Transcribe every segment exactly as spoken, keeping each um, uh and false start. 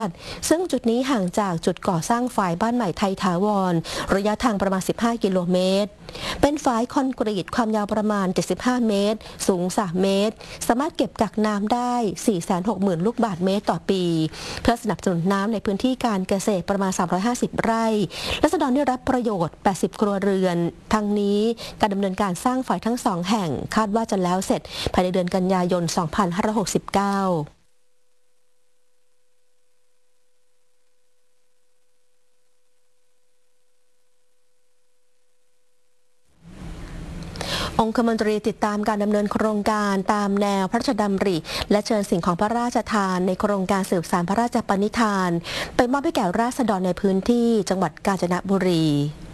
ซึ่งจุดนี้ห่างจากจุดก่อสร้างฝายบ้านใหม่ไทยถาวรระยะทางประมาณสิบห้ากิโลเมตรเป็นฝายคอนกรีตความยาวประมาณเจ็ดสิบห้าเมตรสูงสามเมตรสามารถเก็บกักน้ำได้ สี่แสนหกหมื่น ลูกบาศก์เมตรต่อปีเพื่อสนับสนุนน้ำในพื้นที่การเกษตรประมาณสามร้อยห้าสิบไร่ราษฎรได้รับประโยชน์แปดสิบครัวเรือนทั้งนี้การดำเนินการสร้างฝายทั้งสองแห่งคาดว่าจะแล้วเสร็จภายในเดือนกันยายน สองพันห้าร้อยหกสิบเก้าองคมนตรีติดตามการดำเนินโครงการตามแนวพระราชดำริและเชิญสิ่งของพระราชทานในโครงการสืบสานพระราชปณิธานไปมอบให้แก่ราษฎรในพื้นที่จังหวัดกาญจนบุรี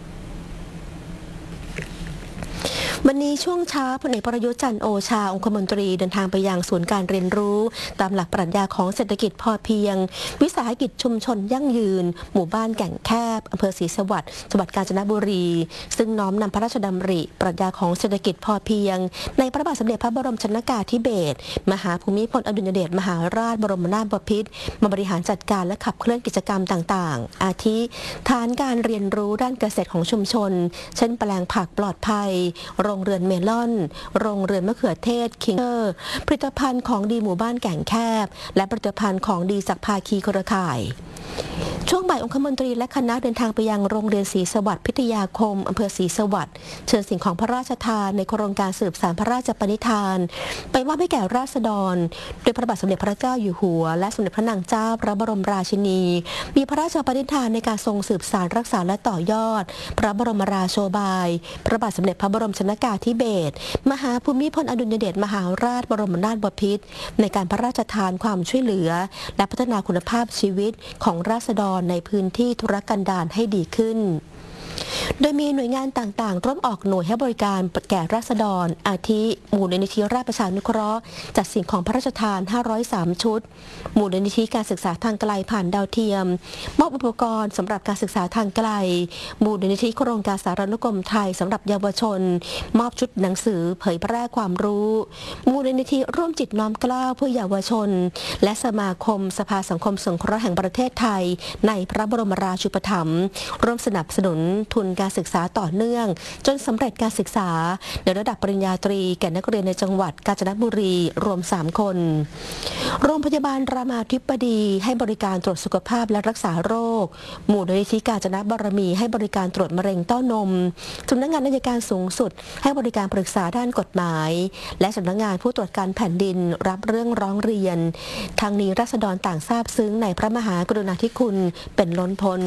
วันนี้ช่วงเช้าพลเอกประยุทธ์จันทร์โอชาองคมนตรีเดินทางไปยังศูนย์การเรียนรู้ตามหลักปรัชญาของเศรษฐกิจพอเพียงวิสาหกิจชุมชนยั่งยืนหมู่บ้านแก่งแคบอำเภอศรีสวัสดิ์จังหวัดกาญจนบุรีซึ่งน้อมนำพระราชดำริปรัชญาของเศรษฐกิจพอเพียงในพระบาทสมเด็จพระบรมชนกาธิเบศรมหาภูมิพลอดุลยเดชมหาราชบรมนาถบพิตรมาบริหารจัดการและขับเคลื่อนกิจกรรมต่างๆอาทิฐานการเรียนรู้ด้านเกษตรของชุมชนเช่นแปลงผักปลอดภัยโรงเรือนเมลอนโรงเรือนมะเขือเทศคิงเกอร์ผลิตภัณฑ์ของดีหมู่บ้านแก่งแคบและผลิตภัณฑ์ของดีจากภาคีเครือข่ายช่วงบ่ายองคมนตรีและคณะเดินทางไปยังโรงเรียนศรีสวัสดิ์พิทยาคมอำเภอศรีสวัสดิ์เชิญสิ่งของพระราชทานในโครงการสืบสานพระราชปณิธานไปมอบให้แก่ราษฎรโดยพระบาทสมเด็จพระเจ้าอยู่หัวและสมเด็จพระนางเจ้าพระบรมราชินีมีพระราชปณิธานในการทรงสืบสานรักษาและต่อยอดพระบรมราโชบายพระบาทสมเด็จพระบรมชนกาธิเบศรมหาภูมิพลอดุลยเดชมหาราชบรมนาถบพิตรในการพระราชทานความช่วยเหลือและพัฒนาคุณภาพชีวิตของราษฎรในพื้นที่ทุรกันดารให้ดีขึ้นโดยมีหน่วยงานต่างๆร่วมออกหน่วยให้บริการแก่ราษฎรอาทิมูลนิธิราชประชานุเคราะห์จัดสิ่งของพระราชทานห้าร้อยสามชุดมูลนิธิการศึกษาทางไกลผ่านดาวเทียมมอบอุปกรณ์สำหรับการศึกษาทางไกลมูลนิธิโครงการสารานุกรมไทยสำหรับเยาวชนมอบชุดหนังสือเผยแพร่ความรู้มูลนิธิร่วมจิตน้อมเกล้าเพื่อเยาวชนและสมาคมสภาสังคมสงเคราะห์แห่งประเทศไทยในพระบรมราชูปถัมภ์ร่วมสนับสนุนทุนการศึกษาต่อเนื่องจนสำเร็จการศึกษาในระดับปริญญาตรีแก่นักเรียนในจังหวัดกาญจนบุรีรวมสามคนโรงพยาบาลรามาธิบดีให้บริการตรวจสุขภาพและรักษาโรคมูลนิธิกาญจนบารมีให้บริการตรวจมะเร็งเต้านมสำนักงานอัยการสูงสุดให้บริการปรึกษาด้านกฎหมายและสำนักงานผู้ตรวจการแผ่นดินรับเรื่องร้องเรียนทางนี้ราษฎรต่างทราบซึ้งในพระมหากรุณาธิคุณเป็นล้นพ้น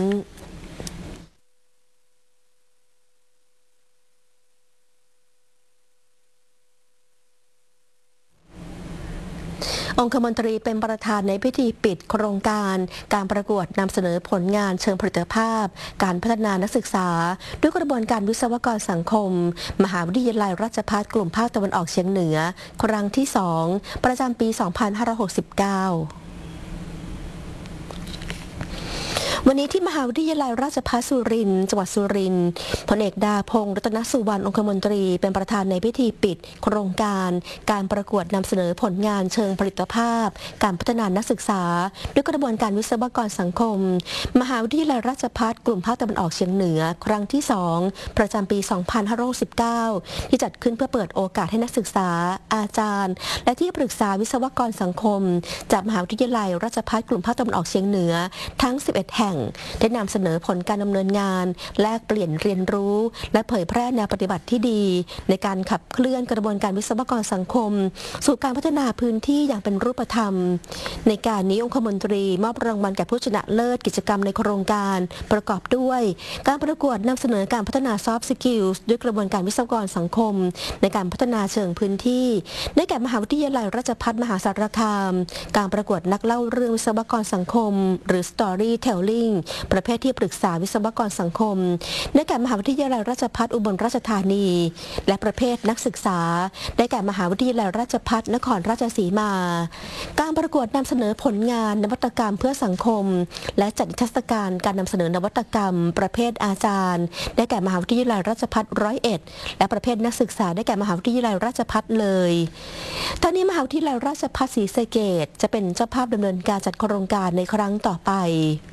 องคมนตรีเป็นประธานในพิธีปิดโครงการการประกวดนำเสนอผลงานเชิงผลิตภาพการพัฒนานักศึกษาด้วยกระบวนการวิศวกรสังคมมหาวิทยาลัยราชภัฏกลุ่มภาคตะวันออกเฉียงเหนือครั้งที่สองประจำปี สองพันห้าร้อยหกสิบเก้าวันนี้ที่มหาวิทยาลัยราชภัฏสุรินทร์จังหวัดสุรินทร์พลเอกดาพงษ์รัตนสุวรรณองคมนตรีเป็นประธานในพิธีปิดโครงการการประกวดนำเสนอผลงานเชิงผลิตภาพการพัฒนานักศึกษาด้วยกระบวนการวิศวกรสังคมมหาวิทยาลัยราชภัฏกลุ่มภาคตะวันออกเฉียงเหนือครั้งที่สองประจำปี สองพันห้าร้อยหกสิบเก้า ที่จัดขึ้นเพื่อเปิดโอกาสให้นักศึกษาอาจารย์และที่ปรึกษาวิศวกรสังคมจากมหาวิทยาลัยราชภัฏกลุ่มภาคตะวันออกเฉียงเหนือทั้งสิบเอ็ดแห่งได้นำเสนอผลการดำเนินงานแลกเปลี่ยนเรียนรู้และเผยแพร่แนวปฏิบัติที่ดีในการขับเคลื่อนกระบวนการวิศวกรสังคมสู่การพัฒนาพื้นที่อย่างเป็นรูปธรรมในการนี้องคมนตรีมอบรางวัลแก่ผู้ชนะเลิศกิจกรรมในโครงการประกอบด้วยการประกวดนำเสนอการพัฒนาซอฟต์สกิลส์ด้วยกระบวนการวิศวกรสังคมในการพัฒนาเชิงพื้นที่ได้แก่มหาวิทยาลัยราชภัฏมหาสารคามการประกวดนักเล่าเรื่องวิศวกรสังคมหรือ Storytelling ประเภทที่ปรึกษาวิศวกรสังคมได้แก่มหาวิทยาลัยราชภัฏอุบลราชธานีและประเภทนักศึกษาได้แก่มหาวิทยาลัยราชภัฏนครราชสีมาการประกวดนำเสนอผลงานนวัตกรรมเพื่อสังคมและจัดนิทรรศการการนำเสนอนวัตกรรมประเภทอาจารย์ได้แก่มหาวิทยาลัยราชภัฏร้อยเอ็ดและประเภทนักศึกษาได้แก่มหาวิทยาลัยราชภัฏเลยตอนนี้มหาวิทยาลัยราชภัฏศรีสะเกษจะเป็นเจ้าภาพดำเนินการจัดโครงการในครั้งต่อไป